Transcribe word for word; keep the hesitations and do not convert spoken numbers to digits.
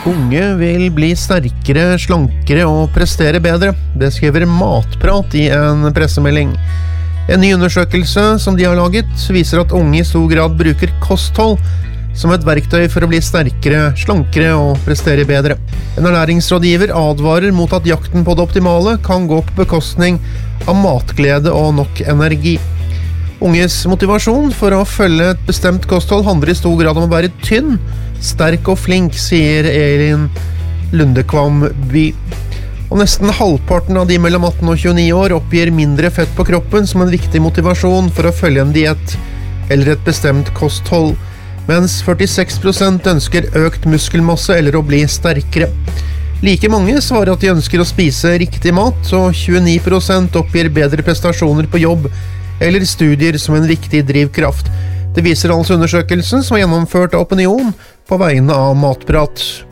Unge vil bli sterkere, slankere og prestere bedre. Det skriver Matprat i en pressemelding. En ny undersøkelse som de har laget viser at unge i stor grad bruker kosthold som et verktøy for å bli sterkere, slankere og prestere bedre. En ernæringsrådgiver advarer mot at jakten på det optimale kan gå på bekostning av matglede og nok energi. Unges motivasjon for å følge et bestemt kosthold handler i stor grad om å være tynn, sterk og flink, sier Elin Lundekvam By. Og nesten halvparten av de mellom atten og tjueni år oppgir mindre fett på kroppen som en viktig motivasjon for å følge en diett eller et bestemt kosthold, mens førtiseks prosent ønsker økt muskelmasse eller å bli sterkere. Like mange svarer at de ønsker å spise riktig mat, og tjueni prosent oppgir bedre prestasjoner på jobb eller studier som en viktig drivkraft. Det viser altså undersøkelsen som er gjennomført av Opinion på vegne av Matprat.